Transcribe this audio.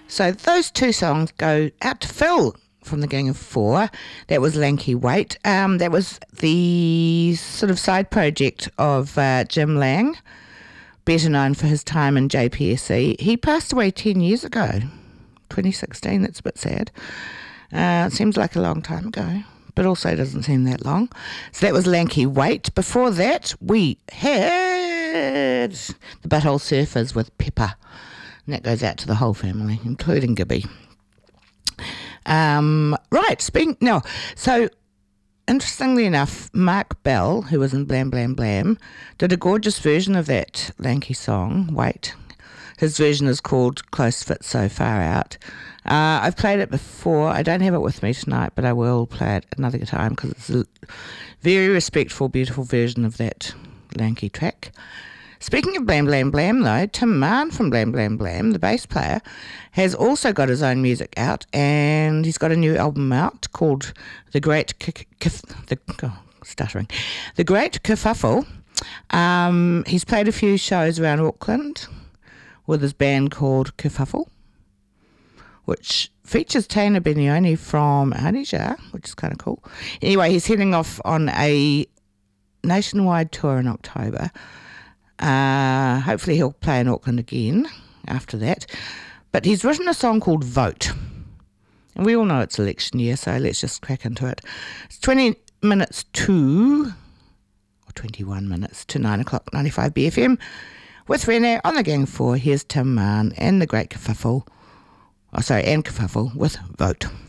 So those two songs go out to Phil from the Gang of Four. That was Lanky Weight. That was the sort of side project of Jim Lang, better known for his time in JPSC. He passed away 10 years ago, 2016. That's a bit sad. It seems like a long time ago, but also doesn't seem that long. So that was Lanky Weight. Before that, we had the Butthole Surfers with Pepper. And that goes out to the whole family, including Gibby. So interestingly enough, Mark Bell, who was in Blam Blam Blam, did a gorgeous version of that Lanky song, Wait. His version is called Close Fit So Far Out. I've played it before. I don't have it with me tonight, but I will play it another time because it's a very respectful, beautiful version of that Lanky track. Speaking of Blam Blam Blam, though, Tim Mann from Blam Blam Blam, the bass player, has also got his own music out, and he's got a new album out called The Great Kerfuffle. He's played a few shows around Auckland with his band called Kerfuffle, which features Taina Benioni from Anija, which is kind of cool. Anyway, he's heading off on a nationwide tour in October. Hopefully he'll play in Auckland again after that. But he's written a song called Vote. And we all know it's election year, so let's just crack into it. It's 21 minutes to 9 o'clock, 95 BFM. With Rene on the Gang 4, here's Tim Mann and the Great Kerfuffle. And Kerfuffle with Vote.